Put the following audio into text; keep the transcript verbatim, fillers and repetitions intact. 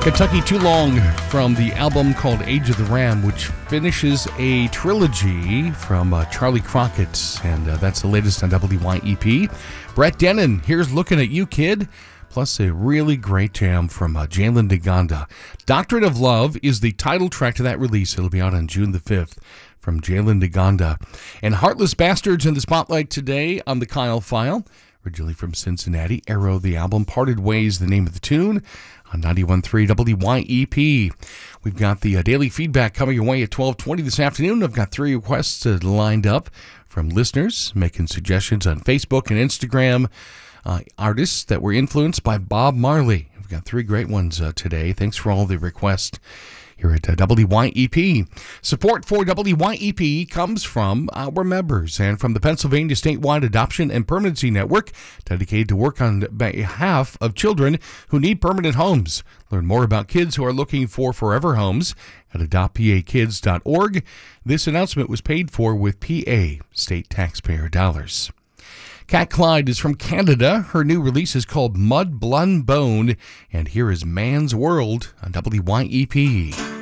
Kentucky Too Long from the album called Age of the Ram, which finishes a trilogy from uh, Charlie Crockett, and uh, that's the latest on W Y E P. Brett Dennen, Here's Looking at You, Kid, plus a really great jam from uh, Jalen DeGonda. Doctrine of Love is the title track to that release. It'll be out on June the fifth from Jalen DeGonda. And Heartless Bastards in the spotlight today on the Kyle File. Originally from Cincinnati, Arrow, the album, Parted Ways, the name of the tune, on ninety-one point three W Y E P. We've got the uh, daily feedback coming your way at twelve twenty this afternoon. I've got three requests uh, lined up from listeners making suggestions on Facebook and Instagram. Uh, artists that were influenced by Bob Marley. We've got three great ones uh, today. Thanks for all the requests here at uh, W Y E P. Support for W Y E P comes from our members and from the Pennsylvania Statewide Adoption and Permanency Network, dedicated to work on behalf of children who need permanent homes. Learn more about kids who are looking for forever homes at adopt p a kids dot org. This announcement was paid for with P A state taxpayer dollars. Cat Clyde is from Canada. Her new release is called Mud, Blood, and Bone. And here is Man's World on W Y E P.